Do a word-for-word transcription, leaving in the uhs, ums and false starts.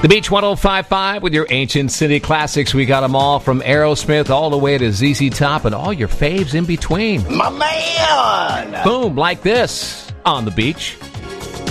The Beach one oh five point five with your ancient city classics. We got them all from Aerosmith all the way to Z Z Top and all your faves in between. My man! Boom, like this on the beach.